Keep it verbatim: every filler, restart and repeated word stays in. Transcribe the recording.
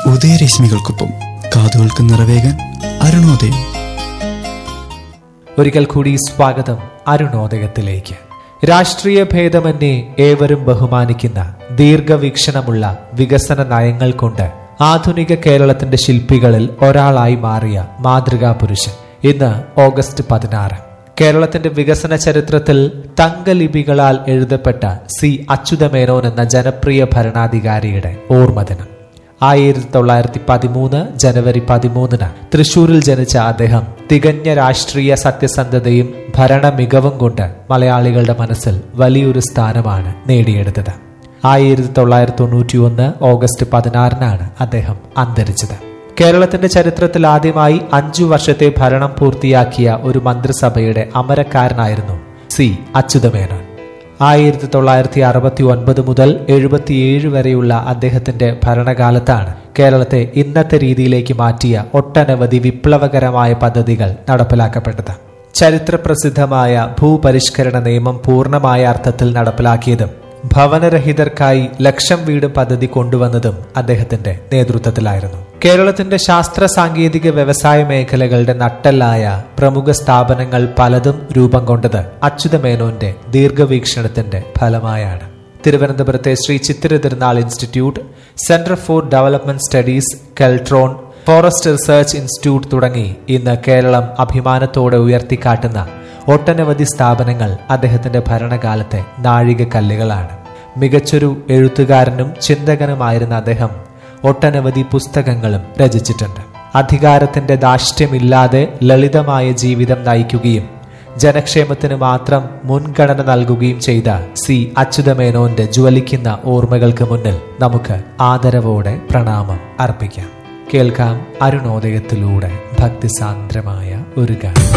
ഉദയരശ്മികൾക്കൊപ്പം കാതുകൾക്ക് നിറവേകാൻ അരുണോദയം. ഒരിക്കൽ കൂടി സ്വാഗതം അരുണോദയത്തിലേക്ക്. രാഷ്ട്രീയ ഭേദമന്യേ ഏവരും ബഹുമാനിക്കുന്ന ദീർഘവീക്ഷണമുള്ള വികസന നയങ്ങൾ കൊണ്ട് ആധുനിക കേരളത്തിന്റെ ശില്പികളിൽ ഒരാളായി മാറിയ മാതൃകാ പുരുഷൻ. ഇന്ന് ഓഗസ്റ്റ് പതിനാറ്. കേരളത്തിന്റെ വികസന ചരിത്രത്തിൽ തങ്കലിപികളാൽ എഴുതപ്പെട്ട സി അച്യുതമേനോൻ എന്ന ജനപ്രിയ ഭരണാധികാരിയുടെ ഓർമ്മദിനം. ആയിരത്തി തൊള്ളായിരത്തി പതിമൂന്ന് ജനുവരി പതിമൂന്നിന് തൃശൂരിൽ ജനിച്ച അദ്ദേഹം തികഞ്ഞ രാഷ്ട്രീയ സത്യസന്ധതയും ഭരണ മികവും കൊണ്ട് മലയാളികളുടെ മനസ്സിൽ വലിയൊരു സ്ഥാനമാണ് നേടിയെടുത്തത്. ആയിരത്തി തൊള്ളായിരത്തി തൊണ്ണൂറ്റി ഒന്ന് ഓഗസ്റ്റ് പതിനാറിനാണ് അദ്ദേഹം അന്തരിച്ചത്. കേരളത്തിന്റെ ചരിത്രത്തിൽ ആദ്യമായി അഞ്ചു വർഷത്തെ ഭരണം പൂർത്തിയാക്കിയ ഒരു മന്ത്രിസഭയുടെ അമരക്കാരനായിരുന്നു സി അച്യുതമേനോൻ. ആയിരത്തി തൊള്ളായിരത്തി അറുപത്തി ഒൻപത് മുതൽ എഴുപത്തിയേഴ് വരെയുള്ള അദ്ദേഹത്തിന്റെ ഭരണകാലത്താണ് കേരളത്തെ ഇന്നത്തെ രീതിയിലേക്ക് മാറ്റിയ ഒട്ടനവധി വിപ്ലവകരമായ പദ്ധതികൾ നടപ്പിലാക്കപ്പെട്ടത്. ചരിത്രപ്രസിദ്ധമായ ഭൂപരിഷ്കരണ നിയമം പൂർണ്ണമായ അർത്ഥത്തിൽ നടപ്പിലാക്കിയതും ഭവനരഹിതർക്കായി ലക്ഷം വീട് പദ്ധതി കൊണ്ടുവന്നതും അദ്ദേഹത്തിന്റെ നേതൃത്വത്തിലായിരുന്നു. കേരളത്തിന്റെ ശാസ്ത്ര സാങ്കേതിക വ്യവസായ മേഖലകളുടെ നട്ടെല്ലായ പ്രമുഖ സ്ഥാപനങ്ങൾ പലതും രൂപം കൊണ്ടത് അച്യുതമേനോന്റെ ദീർഘവീക്ഷണത്തിന്റെ ഫലമായാണ്. തിരുവനന്തപുരത്തെ Shri Chithira Thirunal institute, centre for development studies, Keltron, forest research institute തുടങ്ങി ഇന്ന് കേരളം അഭിമാനത്തോടെ ഉയർത്തിക്കാട്ടുന്ന ഒട്ടനവധി സ്ഥാപനങ്ങൾ അദ്ദേഹത്തിന്റെ ഭരണകാലത്തെ നാഴികക്കല്ലുകളാണ്. മികച്ചൊരു എഴുത്തുകാരനും ചിന്തകനുമായിരുന്ന അദ്ദേഹം ഒട്ടനവധി പുസ്തകങ്ങളും രചിച്ചിട്ടുണ്ട്. അധികാരത്തിന്റെ ധാർഷ്ട്യമില്ലാതെ ലളിതമായ ജീവിതം നയിക്കുകയും ജനക്ഷേമത്തിന് മാത്രം മുൻഗണന നൽകുകയും ചെയ്ത സി അച്യുതമേനോന്റെ ജ്വലിക്കുന്ന ഓർമ്മകൾക്ക് മുന്നിൽ നമുക്ക് ആദരവോടെ പ്രണാമം അർപ്പിക്കാം. കേൾക്കാം അരുണോദയത്തിലൂടെ ഭക്തിസാന്ദ്രമായ ഒരു ഗാനം.